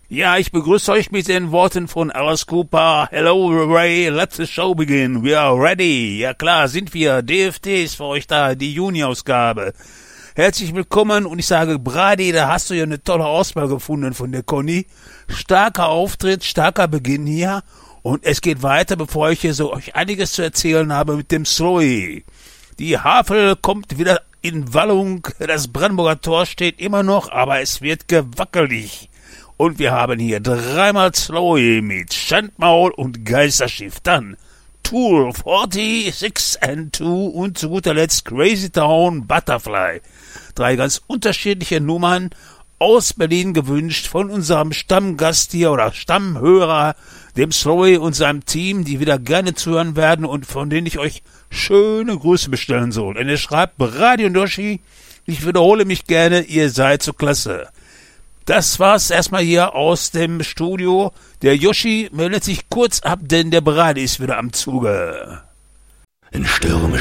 Ja, ich begrüße euch mit den Worten von Alice Cooper. Hello Ray, let the show begin. We are ready. Ja klar, sind wir. DFT ist für euch da, die Juni-Ausgabe. Herzlich willkommen und ich sage, Brady, da hast du ja eine tolle Auswahl gefunden von der Conny. Starker Auftritt, starker Beginn hier und es geht weiter, bevor ich hier so euch einiges zu erzählen habe mit dem Slowy. Die Havel kommt wieder in Wallung, das Brandenburger Tor steht immer noch, aber es wird gewackelig. Und wir haben hier dreimal Slowy mit Schandmaul und Geisterschiff. Dann Tool 46 and 2 und zu guter Letzt Crazy Town Butterfly. 3 ganz unterschiedliche Nummern aus Berlin gewünscht von unserem Stammgast hier oder Stammhörer, dem Slowy und seinem Team, die wieder gerne zuhören werden und von denen ich euch schöne Grüße bestellen soll. Und er schreibt, Radio Yoshi, ich wiederhole mich gerne, ihr seid so klasse. Das war's erstmal hier aus dem Studio. Der Yoshi meldet sich kurz ab, denn der Brady ist wieder am Zuge. In Stürme